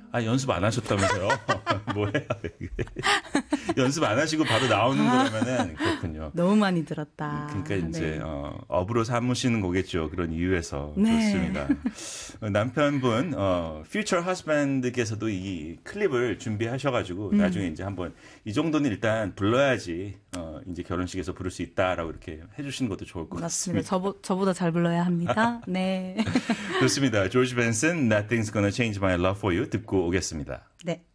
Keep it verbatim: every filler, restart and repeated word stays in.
아, 연습 안 하셨다면서요? 뭐야, 이게. 연습 안 하시고 바로 나오는 거라면은 그렇군요. 너무 많이 들었다. 그러니까 이제 네. 어, 업으로 삼으시는 거겠죠. 그런 이유에서. 네. 좋습니다. 남편분 어, Future Husband께서도 이 클립을 준비하셔가지고 음. 나중에 이제 한번 이 정도는 일단 불러야지 어, 이제 결혼식에서 부를 수 있다라고 이렇게 해주시는 것도 좋을 것 맞습니다. 같습니다. 저보, 저보다 잘 불러야 합니다. 네. 좋습니다. 조지 벤슨, Nothing's Gonna Change My Love for You 듣고 오겠습니다. 네.